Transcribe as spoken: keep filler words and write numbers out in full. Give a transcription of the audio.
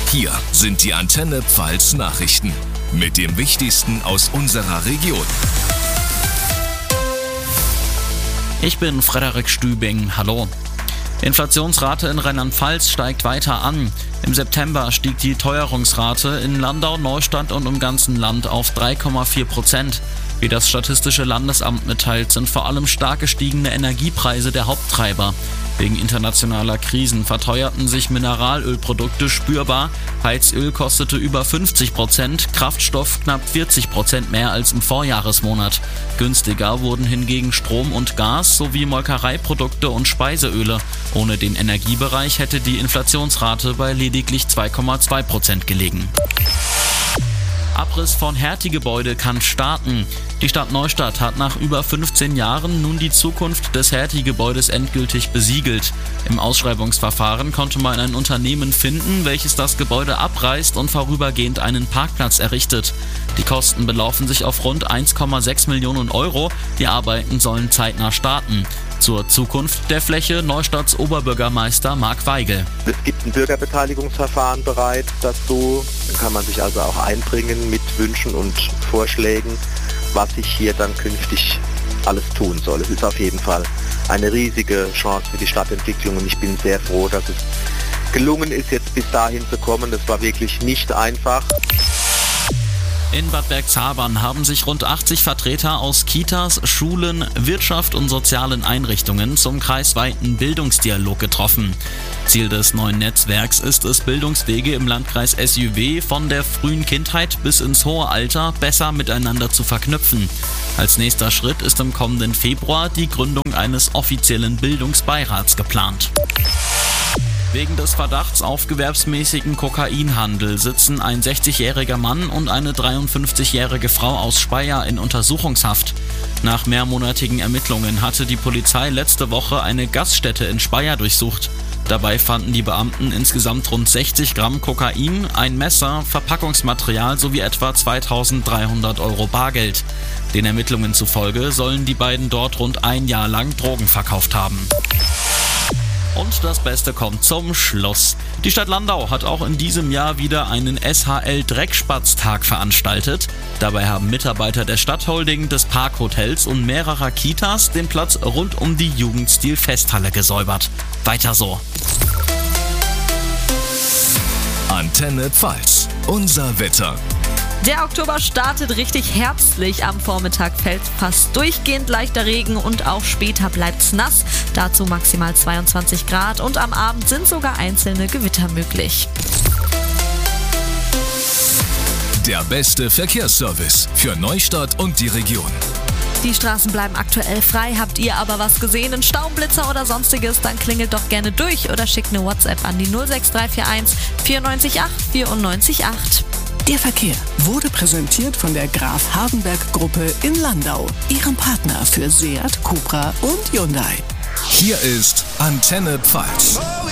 Hier sind die Antenne Pfalz Nachrichten mit dem Wichtigsten aus unserer Region. Ich bin Frederik Stübing. Hallo. Inflationsrate in Rheinland-Pfalz steigt weiter an. Im September stieg die Teuerungsrate in Landau, Neustadt und im ganzen Land auf drei Komma vier Prozent. Wie das Statistische Landesamt mitteilt, sind vor allem stark gestiegene Energiepreise der Haupttreiber. Wegen internationaler Krisen verteuerten sich Mineralölprodukte spürbar. Heizöl kostete über fünfzig Prozent, Kraftstoff knapp vierzig Prozent mehr als im Vorjahresmonat. Günstiger wurden hingegen Strom und Gas sowie Molkereiprodukte und Speiseöle. Ohne den Energiebereich hätte die Inflationsrate bei lediglich zwei Komma zwei Prozent gelegen. Abriss von Hertie-Gebäude kann starten. Die Stadt Neustadt hat nach über fünfzehn Jahren nun die Zukunft des Hertie-Gebäudes endgültig besiegelt. Im Ausschreibungsverfahren konnte man ein Unternehmen finden, welches das Gebäude abreißt und vorübergehend einen Parkplatz errichtet. Die Kosten belaufen sich auf rund eins Komma sechs Millionen Euro. Die Arbeiten sollen zeitnah starten. Zur Zukunft der Fläche Neustadts Oberbürgermeister Marc Weigel. Es gibt ein Bürgerbeteiligungsverfahren bereits dazu. Dann kann man sich also auch einbringen mit Wünschen und Vorschlägen, was sich hier dann künftig alles tun soll. Es ist auf jeden Fall eine riesige Chance für die Stadtentwicklung und ich bin sehr froh, dass es gelungen ist, jetzt bis dahin zu kommen. Das war wirklich nicht einfach. In Bad Bergzabern haben sich rund achtzig Vertreter aus Kitas, Schulen, Wirtschaft und sozialen Einrichtungen zum kreisweiten Bildungsdialog getroffen. Ziel des neuen Netzwerks ist es, Bildungswege im Landkreis S J W von der frühen Kindheit bis ins hohe Alter besser miteinander zu verknüpfen. Als nächster Schritt ist im kommenden Februar die Gründung eines offiziellen Bildungsbeirats geplant. Wegen des Verdachts auf gewerbsmäßigen Kokainhandel sitzen ein sechzigjähriger Mann und eine dreiundfünfzigjährige Frau aus Speyer in Untersuchungshaft. Nach mehrmonatigen Ermittlungen hatte die Polizei letzte Woche eine Gaststätte in Speyer durchsucht. Dabei fanden die Beamten insgesamt rund sechzig Gramm Kokain, ein Messer, Verpackungsmaterial sowie etwa zweitausenddreihundert Euro Bargeld. Den Ermittlungen zufolge sollen die beiden dort rund ein Jahr lang Drogen verkauft haben. Und das Beste kommt zum Schluss. Die Stadt Landau hat auch in diesem Jahr wieder einen S H L-Dreckspatztag veranstaltet. Dabei haben Mitarbeiter der Stadtholding, des Parkhotels und mehrerer Kitas den Platz rund um die Jugendstil-Festhalle gesäubert. Weiter so. Antenne Pfalz, unser Wetter. Der Oktober startet richtig herbstlich. Am Vormittag fällt fast durchgehend leichter Regen und auch später bleibt's nass. Dazu maximal zweiundzwanzig Grad und am Abend sind sogar einzelne Gewitter möglich. Der beste Verkehrsservice für Neustadt und die Region. Die Straßen bleiben aktuell frei. Habt ihr aber was gesehen, einen Staumblitzer oder sonstiges, dann klingelt doch gerne durch oder schickt eine WhatsApp an die null sechs drei vier eins vier neun acht vier neun acht. Der Verkehr wurde präsentiert von der Graf Hardenberg Gruppe in Landau, ihrem Partner für Seat, Cupra und Hyundai. Hier ist Antenne Pfalz.